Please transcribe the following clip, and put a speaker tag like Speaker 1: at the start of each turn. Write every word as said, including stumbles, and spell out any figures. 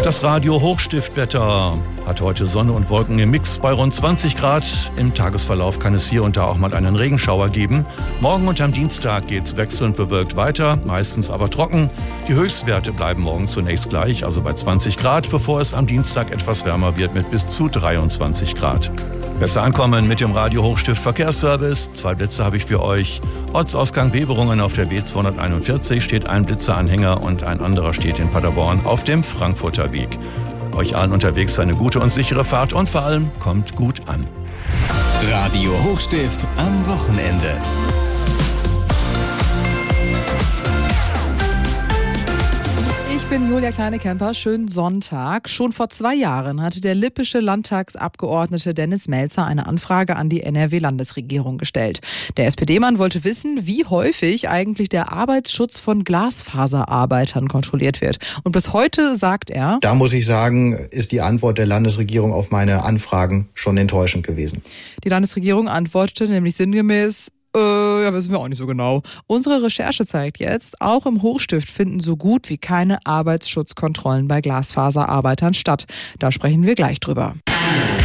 Speaker 1: Das Radio Hochstiftwetter hat heute Sonne und Wolken im Mix bei rund zwanzig Grad. Im Tagesverlauf kann es hier und da auch mal einen Regenschauer geben. Morgen und am Dienstag geht's wechselnd bewölkt weiter, meistens aber trocken. Die Höchstwerte bleiben morgen zunächst gleich, also bei zwanzig Grad, bevor es am Dienstag etwas wärmer wird mit bis zu dreiundzwanzig Grad. Besser ankommen mit dem Radio Hochstift Verkehrsservice. Zwei Blitze habe ich für euch. Ortsausgang Beverungen auf der B zweihunderteinundvierzig steht ein Blitzeranhänger und ein anderer steht in Paderborn auf dem Frankfurter Weg. Euch allen unterwegs eine gute und sichere Fahrt und vor allem kommt gut an.
Speaker 2: Radio Hochstift am Wochenende.
Speaker 3: Ich bin Julia Kleine-Kemper, schönen Sonntag. Schon vor zwei Jahren hatte der lippische Landtagsabgeordnete Dennis Melzer eine Anfrage an die N R W-Landesregierung gestellt. Der S P D-Mann wollte wissen, wie häufig eigentlich der Arbeitsschutz von Glasfaserarbeitern kontrolliert wird. Und bis heute sagt er:
Speaker 4: Da muss ich sagen, ist die Antwort der Landesregierung auf meine Anfragen schon enttäuschend gewesen.
Speaker 3: Die Landesregierung antwortete nämlich sinngemäß: Äh, ja, wissen wir auch nicht so genau. Unsere Recherche zeigt jetzt, auch im Hochstift finden so gut wie keine Arbeitsschutzkontrollen bei Glasfaserarbeitern statt. Da sprechen wir gleich drüber.